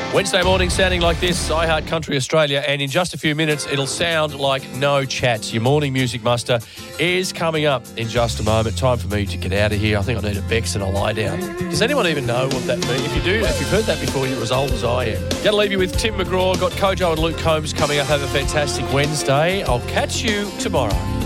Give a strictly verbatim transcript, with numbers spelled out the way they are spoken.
Wednesday morning sounding like this, iHeart Country Australia, and in just a few minutes it'll sound like No Chats. Your morning music muster is coming up in just a moment. Time for me to get out of here. I think I need a Bex and a lie down. Does anyone even know what that means? If you do, if you've heard that before, you're as old as I am. Going to leave you with Tim McGraw. Got Kojo and Luke Combs coming up. Have a fantastic Wednesday. I'll catch you tomorrow.